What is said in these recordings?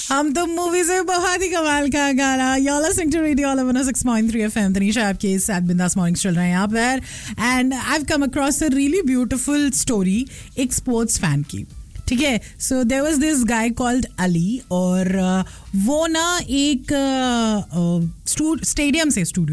हम तो मूवी से बहुत ही कमाल का गाना. You're listening to Radio 106.3 FM. Tanisha आपके साथ बिंदास मॉर्निंग्स चल रहे हैं यहाँ पर. And I've come across a really beautiful story एक स्पोर्ट्स फैन की. ठीक है, so there was this guy called Ali और वो ना एक स्टेडियम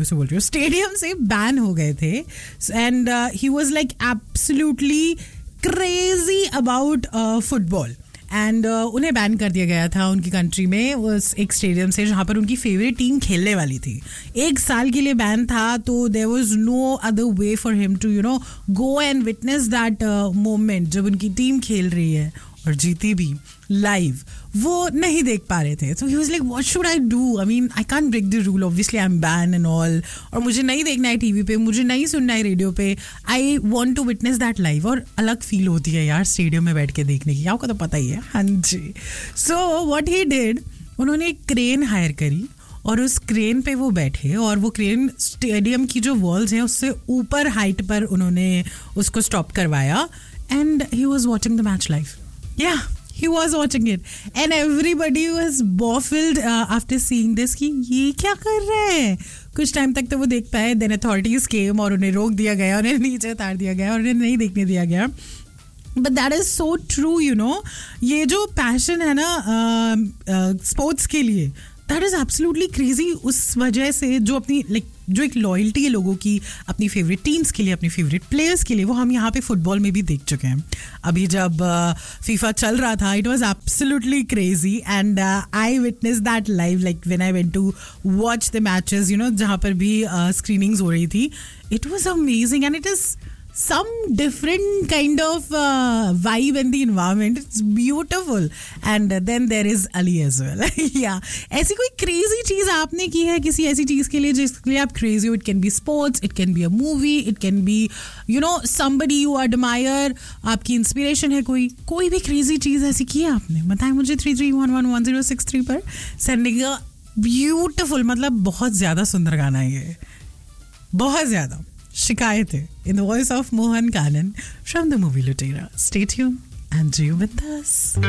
से बैन हो गए थे. And he was like absolutely crazy about football. And उन्हें बैन कर दिया गया था उनकी कंट्री में उस एक स्टेडियम से जहाँ पर उनकी फेवरेट टीम खेलने वाली थी. 1 साल के लिए बैन था, तो there was no other way for him to go and witness that moment जब उनकी टीम खेल रही है और जीती भी लाइव. वो नहीं देख पा रहे थे. सो he was like what should I do. I mean I can't break the rule, obviously I am ban and all. और मुझे नहीं देखना है टीवी पे, मुझे नहीं सुनना है रेडियो पे. I want to witness that live. और अलग फील होती है यार स्टेडियम में बैठ के देखने की, आपको तो पता ही है. हाँ जी. सो व्हाट ही डिड, उन्होंने एक क्रेन हायर करी और उस क्रेन पे वो बैठे और वो क्रेन स्टेडियम की जो वॉल्स हैं उससे ऊपर हाइट पर उन्होंने उसको स्टॉप करवाया. And he was watching the match live. Yeah, he was watching it and everybody was baffled after seeing this कि ये क्या कर रहे हैं. कुछ टाइम तक तो वो देख पाए, then authorities came और उन्हें रोक दिया गया, उन्हें नीचे उतार दिया गया और उन्हें नहीं देखने दिया गया. But that is so true, ये जो पैशन है ना स्पोर्ट्स के लिए, दैट इज एब्सोल्युटली क्रेजी. उस वजह से जो अपनी जो एक लॉयल्टी है लोगों की अपनी फेवरेट टीम्स के लिए, अपनी फेवरेट प्लेयर्स के लिए, वो हम यहाँ पे फुटबॉल में भी देख चुके हैं. अभी जब फीफा चल रहा था, it was absolutely crazy and I witness that live like when I went to watch the matches, जहाँ पर भी स्क्रीनिंग्स हो रही थी. It was amazing and it is some different kind of vibe in the environment. It's beautiful. And then there is Ali as well. Yeah. ऐसी कोई crazy चीज़ आपने की है किसी ऐसी चीज़ के लिए जिसके लिए आप crazy हो? It can be sports, it can be a movie, it can be somebody you admire. आपकी inspiration है कोई भी crazy चीज़ ऐसी की है आपने? बताएं मुझे 33111063 पर. Sending a beautiful, मतलब बहुत ज़्यादा सुंदर गाना है ये, बहुत ज़्यादा. शिकायत है in the voice of Mohan Kanan from the movie Lutera. Stay tuned and do with us.